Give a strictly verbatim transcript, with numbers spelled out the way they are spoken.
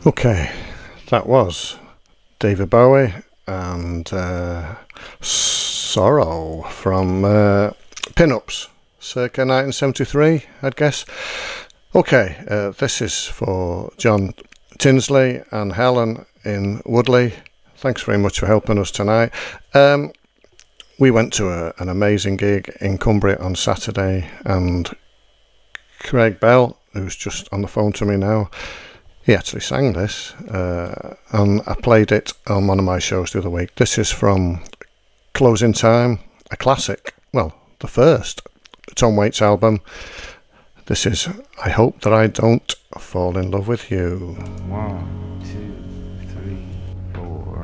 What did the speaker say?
Okay, that was David Bowie and uh, Sorrow from uh, Pin-Ups, circa nineteen seventy-three, I'd guess. Okay, uh, this is for John Tinsley and Helen in Woodley. Thanks very much for helping us tonight. Um, we went to a, an amazing gig in Cumbria on Saturday, and Craig Bell, who's just on the phone to me now, he actually sang this, uh, and I played it on one of my shows the other week. This is from Closing Time, a classic, well, the first Tom Waits album. This is I Hope That I Don't Fall in Love with You. Wow.